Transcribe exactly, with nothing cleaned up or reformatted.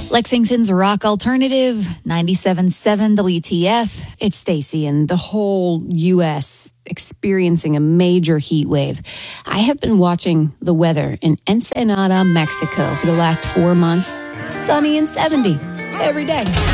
Lexington's Rock Alternative, ninety-seven point seven W T F. It's Stacy, and the whole U S experiencing a major heat wave. I have been watching the weather in Ensenada, Mexico for the last four months. Sunny and seventy every day.